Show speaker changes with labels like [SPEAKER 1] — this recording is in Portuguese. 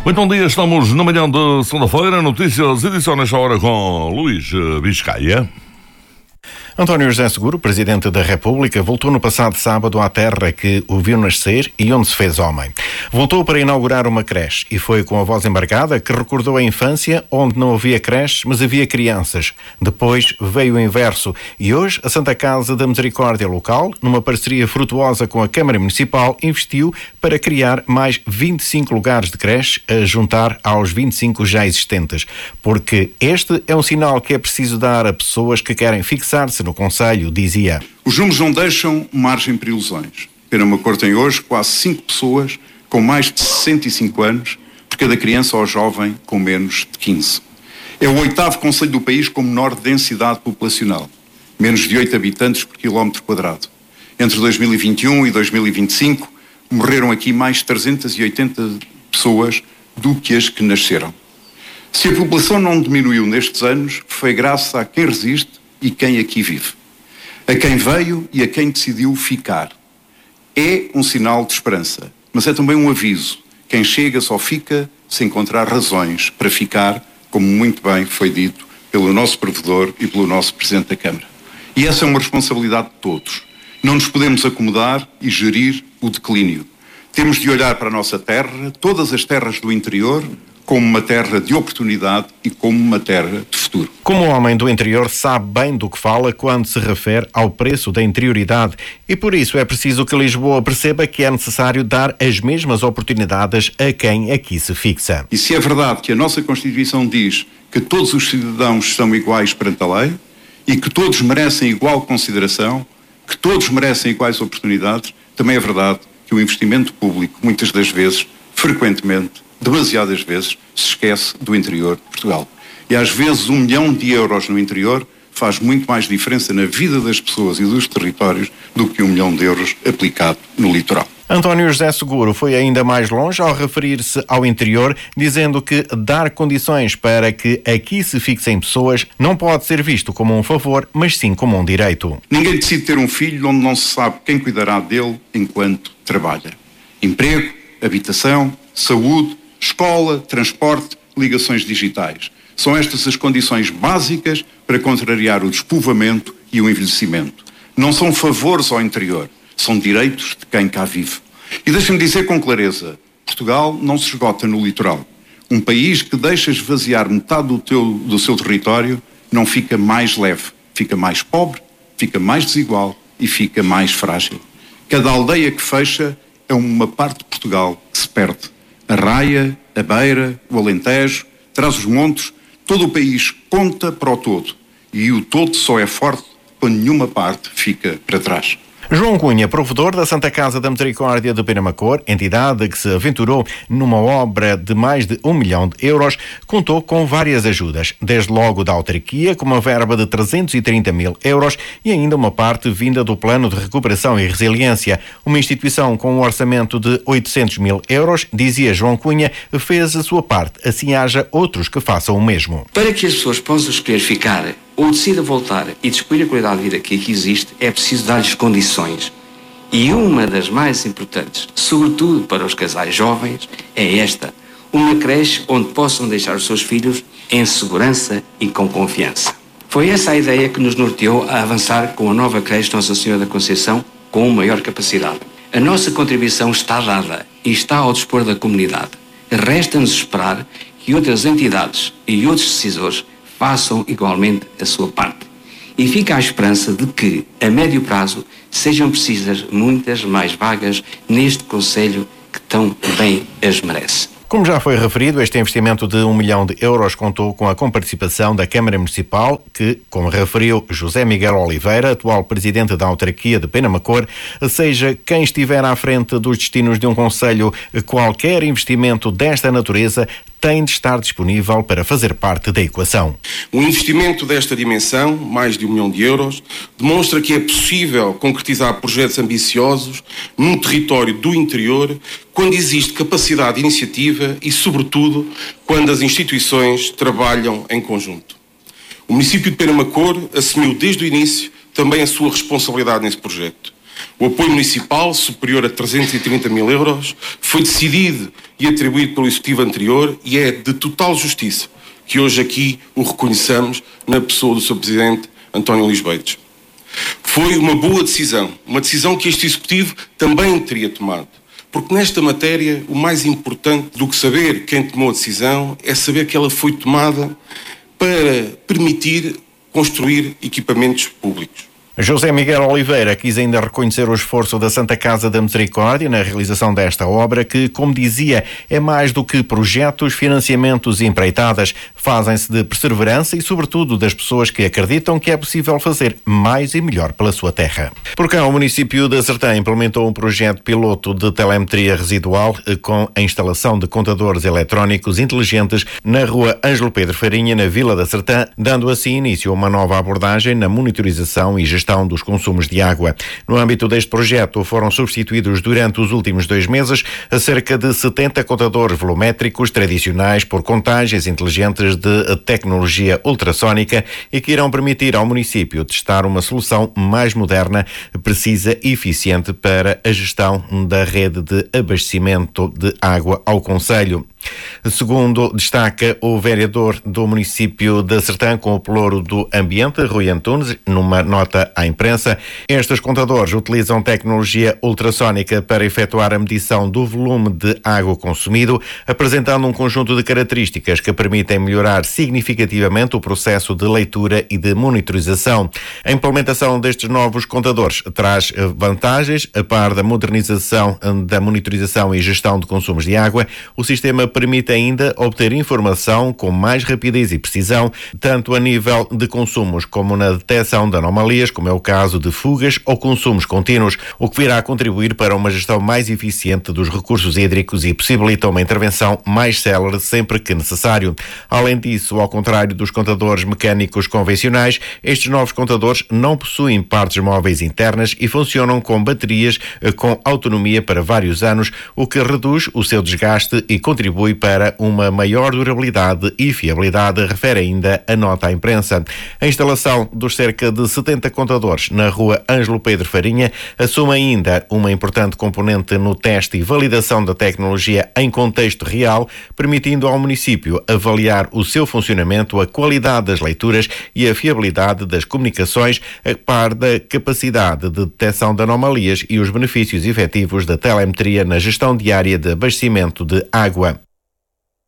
[SPEAKER 1] Muito bom dia, estamos na manhã de segunda-feira, notícias, edição nesta hora com Luís Biscaia.
[SPEAKER 2] António José Seguro, Presidente da República, voltou no passado sábado à terra que o viu nascer e onde se fez homem. Voltou para inaugurar uma creche e foi com a voz embargada que recordou a infância onde não havia creches, mas havia crianças. Depois veio o inverso e hoje a Santa Casa da Misericórdia local, numa parceria frutuosa com a Câmara Municipal, investiu para criar mais 25 lugares de creche a juntar aos 25 já existentes. Porque este é um sinal que é preciso dar a pessoas que querem fixar-se no concelho, dizia.
[SPEAKER 3] Os números não deixam margem para ilusões. Penamacor tem hoje quase 5 pessoas com mais de 65 anos por cada criança ou jovem com menos de 15. É o 8º concelho do país com menor densidade populacional, menos de 8 habitantes por quilómetro quadrado. Entre 2021 e 2025 morreram aqui mais de 380 pessoas do que as que nasceram. Se a população não diminuiu nestes anos, foi graças a quem resiste e quem aqui vive, a quem veio e a quem decidiu ficar. É um sinal de esperança, mas é também um aviso. Quem chega só fica se encontrar razões para ficar, como muito bem foi dito pelo nosso provedor e pelo nosso Presidente da Câmara. E essa é uma responsabilidade de todos. Não nos podemos acomodar e gerir o declínio. Temos de olhar para a nossa terra, todas as terras do interior, como uma terra de oportunidade e como uma terra de futuro.
[SPEAKER 2] Como homem do interior sabe bem do que fala quando se refere ao preço da interioridade e por isso é preciso que Lisboa perceba que é necessário dar as mesmas oportunidades a quem aqui se fixa.
[SPEAKER 3] E se é verdade que a nossa Constituição diz que todos os cidadãos são iguais perante a lei e que todos merecem igual consideração, que todos merecem iguais oportunidades, também é verdade que o investimento público, muitas das vezes, frequentemente, demasiadas vezes, se esquece do interior de Portugal. E às vezes 1 milhão de euros no interior faz muito mais diferença na vida das pessoas e dos territórios do que 1 milhão de euros aplicado no litoral.
[SPEAKER 2] António José Seguro foi ainda mais longe ao referir-se ao interior, dizendo que dar condições para que aqui se fixem pessoas não pode ser visto como um favor, mas sim como um direito.
[SPEAKER 3] Ninguém decide ter um filho onde não se sabe quem cuidará dele enquanto trabalha. Emprego, habitação, saúde, escola, transporte, ligações digitais. São estas as condições básicas para contrariar o despovoamento e o envelhecimento. Não são favores ao interior, são direitos de quem cá vive. E deixem-me dizer com clareza, Portugal não se esgota no litoral. Um país que deixa esvaziar metade do seu território não fica mais leve, fica mais pobre, fica mais desigual e fica mais frágil. Cada aldeia que fecha é uma parte de Portugal que se perde. A Raia, a Beira, o Alentejo, Trás-os-Montes, todo o país conta para o todo. E o todo só é forte quando nenhuma parte fica para trás.
[SPEAKER 2] João Cunha, provedor da Santa Casa da Misericórdia de Penamacor, entidade que se aventurou numa obra de mais de 1 milhão de euros, contou com várias ajudas, desde logo da autarquia, com uma verba de 330 mil euros e ainda uma parte vinda do Plano de Recuperação e Resiliência. Uma instituição com um orçamento de 800 mil euros, dizia João Cunha, fez a sua parte, assim haja outros que façam o mesmo.
[SPEAKER 4] Para que as pessoas possam escolher ficar ou decida voltar e descobrir a qualidade de vida que aqui existe, é preciso dar-lhes condições. E uma das mais importantes, sobretudo para os casais jovens, é esta: uma creche onde possam deixar os seus filhos em segurança e com confiança. Foi essa a ideia que nos norteou a avançar com a nova creche Nossa Senhora da Conceição com maior capacidade. A nossa contribuição está dada e está ao dispor da comunidade. Resta-nos esperar que outras entidades e outros decisores façam igualmente a sua parte. E fica a esperança de que, a médio prazo, sejam precisas muitas mais vagas neste concelho que tão bem as merece.
[SPEAKER 2] Como já foi referido, este investimento de 1 milhão de euros contou com a comparticipação da Câmara Municipal, que, como referiu José Miguel Oliveira, atual presidente da autarquia de Penamacor, seja quem estiver à frente dos destinos de um concelho, qualquer investimento desta natureza tem de estar disponível para fazer parte da equação.
[SPEAKER 5] Um investimento desta dimensão, mais de 1 milhão de euros, demonstra que é possível concretizar projetos ambiciosos num território do interior quando existe capacidade de iniciativa e, sobretudo, quando as instituições trabalham em conjunto. O município de Penamacor assumiu desde o início também a sua responsabilidade nesse projeto. O apoio municipal, superior a 330 mil euros, foi decidido e atribuído pelo Executivo anterior, e é de total justiça que hoje aqui o reconheçamos na pessoa do Sr. Presidente António Luís Beites. Foi uma boa decisão, uma decisão que este Executivo também teria tomado, porque nesta matéria o mais importante do que saber quem tomou a decisão é saber que ela foi tomada para permitir construir equipamentos públicos.
[SPEAKER 2] José Miguel Oliveira quis ainda reconhecer o esforço da Santa Casa da Misericórdia na realização desta obra que, como dizia, é mais do que projetos, financiamentos e empreitadas. Fazem-se de perseverança e, sobretudo, das pessoas que acreditam que é possível fazer mais e melhor pela sua terra. Por cá, o município de Sertã implementou um projeto piloto de telemetria residual com a instalação de contadores eletrónicos inteligentes na rua Ângelo Pedro Farinha, na Vila da Sertã, dando assim início a uma nova abordagem na monitorização e gestão dos consumos de água. No âmbito deste projeto foram substituídos durante os últimos 2 meses a cerca de 70 contadores volumétricos tradicionais por contagens inteligentes de tecnologia ultrassónica e que irão permitir ao município testar uma solução mais moderna, precisa e eficiente para a gestão da rede de abastecimento de água ao concelho. Segundo destaca o vereador do município de Sertã com o pelouro do ambiente, Rui Antunes, numa nota à imprensa, estes contadores utilizam tecnologia ultrassónica para efetuar a medição do volume de água consumido, apresentando um conjunto de características que permitem melhorar significativamente o processo de leitura e de monitorização. A implementação destes novos contadores traz vantagens. A par da modernização da monitorização e gestão de consumos de água, o sistema permite ainda obter informação com mais rapidez e precisão, tanto a nível de consumos como na detecção de anomalias, como é o caso de fugas ou consumos contínuos, o que virá a contribuir para uma gestão mais eficiente dos recursos hídricos e possibilita uma intervenção mais célere sempre que necessário. Além disso, ao contrário dos contadores mecânicos convencionais, estes novos contadores não possuem partes móveis internas e funcionam com baterias com autonomia para vários anos, o que reduz o seu desgaste e contribui para uma maior durabilidade e fiabilidade, refere ainda a nota à imprensa. A instalação dos cerca de 70 contadores na rua Ângelo Pedro Farinha assume ainda uma importante componente no teste e validação da tecnologia em contexto real, permitindo ao município avaliar o seu funcionamento, a qualidade das leituras e a fiabilidade das comunicações, a par da capacidade de detecção de anomalias e os benefícios efetivos da telemetria na gestão diária de abastecimento de água.